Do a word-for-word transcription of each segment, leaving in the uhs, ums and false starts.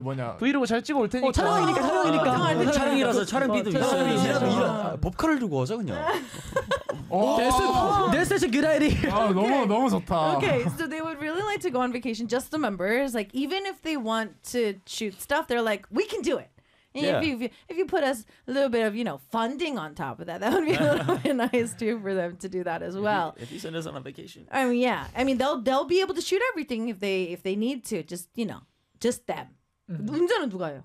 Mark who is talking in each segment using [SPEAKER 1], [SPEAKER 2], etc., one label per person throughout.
[SPEAKER 1] 뭐냐
[SPEAKER 2] 브이로그 잘 찍어 올 테니까.
[SPEAKER 3] 어, 촬영이니까 촬영이니까.
[SPEAKER 4] 아, 촬영이라서 촬영비도
[SPEAKER 3] 어,
[SPEAKER 4] 있어요.
[SPEAKER 3] 촬영비라도
[SPEAKER 4] 이런 법카를 두고 하자 그냥.
[SPEAKER 1] 어,
[SPEAKER 3] That's such a good idea.
[SPEAKER 1] 아, 너무 너무 좋다.
[SPEAKER 5] Okay, so they would really like to go on vacation, just the members. Like, even if they want to shoot stuff, they're like, we can do it. And
[SPEAKER 4] Yeah.
[SPEAKER 5] if, you, if you if you put us a little bit of, you know, funding on top of that, that would be a little bit nice too for them to do that as well.
[SPEAKER 4] If you send us on a vacation.
[SPEAKER 5] I mean, yeah. I mean, they'll they'll be able to shoot everything if they if they need to. Just, you know, just them. 운전은 누가 해요?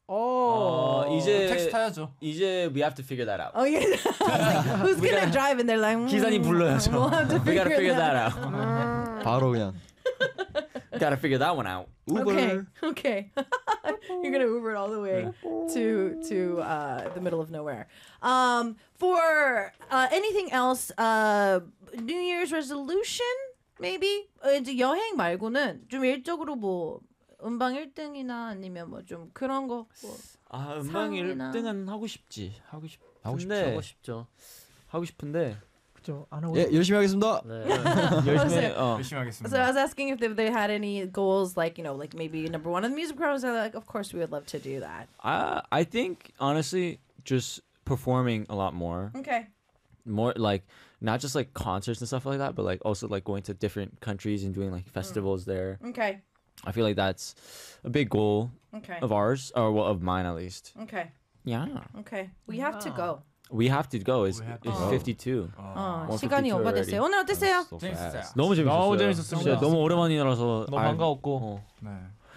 [SPEAKER 4] 어, 이제
[SPEAKER 1] 택시 타야죠.
[SPEAKER 4] 이제 we have to figure that out.
[SPEAKER 5] Oh yeah. Who's
[SPEAKER 4] We
[SPEAKER 5] gonna
[SPEAKER 4] gotta-
[SPEAKER 5] drive? And they're like, mm,
[SPEAKER 4] 기사님 불러야죠.
[SPEAKER 5] We'll have to
[SPEAKER 4] We gotta
[SPEAKER 5] figure
[SPEAKER 4] figure
[SPEAKER 5] that
[SPEAKER 4] that out.
[SPEAKER 3] 바로 그냥.
[SPEAKER 4] Gotta figure that one out. Uber.
[SPEAKER 5] Okay, okay. You're gonna Uber it all the way to to uh, the middle of nowhere. Um, for uh, anything else, uh, New Year's resolution, maybe 어, 이제 여행 말고는 좀 일적으로 뭐 음방 일 등이나 아니면 뭐 좀 그런 거. 뭐.
[SPEAKER 4] 아, 음방
[SPEAKER 5] 상이나.
[SPEAKER 4] 일 등은 하고 싶지. 하고 싶.
[SPEAKER 3] 하고 싶죠.
[SPEAKER 4] 근데
[SPEAKER 6] 하고 싶죠.
[SPEAKER 4] 하고 싶은데.
[SPEAKER 2] 그렇죠. 안 하고.
[SPEAKER 3] 예, 열심히 하겠습니다.
[SPEAKER 6] 네.
[SPEAKER 4] 열심히 어.
[SPEAKER 1] 열심히 하겠습니다.
[SPEAKER 5] So I was asking if they, they had any goals, like, you know, like maybe number one in the music programs. They're like, of course, we would love to do that.
[SPEAKER 4] I I think honestly just performing a lot more.
[SPEAKER 5] Okay.
[SPEAKER 4] More like not just like concerts and stuff like that, but like also like going to different countries and doing like festivals there.
[SPEAKER 5] Okay.
[SPEAKER 4] I feel like that's a big goal
[SPEAKER 5] Okay.
[SPEAKER 4] of ours, or well, of mine at least.
[SPEAKER 5] Okay.
[SPEAKER 4] Yeah,
[SPEAKER 5] Okay. We have to go.
[SPEAKER 4] we have to go. It's,
[SPEAKER 1] We have
[SPEAKER 4] it's
[SPEAKER 5] to go.
[SPEAKER 4] fifty-two.
[SPEAKER 5] 어,
[SPEAKER 4] one
[SPEAKER 5] 시간이
[SPEAKER 4] fifty-two
[SPEAKER 5] 오버됐어요.
[SPEAKER 4] already.
[SPEAKER 5] 오늘 어땠어요?
[SPEAKER 4] So
[SPEAKER 1] 재밌었어요.
[SPEAKER 4] fast. 너무 재밌었어요.
[SPEAKER 2] 너무 재밌었습니다.
[SPEAKER 4] 진짜 너무 오랜만이라서
[SPEAKER 2] 너무
[SPEAKER 4] 아,
[SPEAKER 2] 반가웠고.
[SPEAKER 4] 어.
[SPEAKER 1] 네.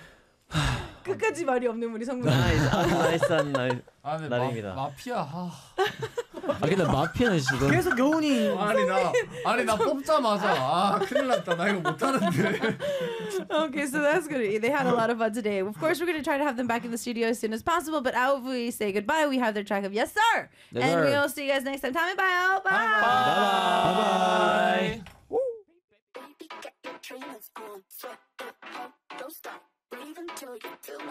[SPEAKER 5] 끝까지 말이 없는 우리 성분.
[SPEAKER 6] 나이스, 나이스한 날.
[SPEAKER 1] 아, 근데
[SPEAKER 6] 날입니다.
[SPEAKER 1] 마, 마피아. 아.
[SPEAKER 4] 아 근데 마피아는 지금
[SPEAKER 3] 계속 교훈이.
[SPEAKER 1] 아니 나 아니 나 뽑자마자 아 큰일 났다. 나 이거 못하는데.
[SPEAKER 5] Okay, so that's good. They had a lot of fun today. Of course, we're going to try to have them back in the studio as soon as possible. But out we say goodbye. We have their track of Yes Sir.
[SPEAKER 4] Yes,
[SPEAKER 5] and
[SPEAKER 4] sir.
[SPEAKER 5] we'll see you guys next time. Time and bye. Bye.
[SPEAKER 4] bye bye.
[SPEAKER 7] Baby, get your dreamers on. Sweat it out, don't stop. Breathe until you feel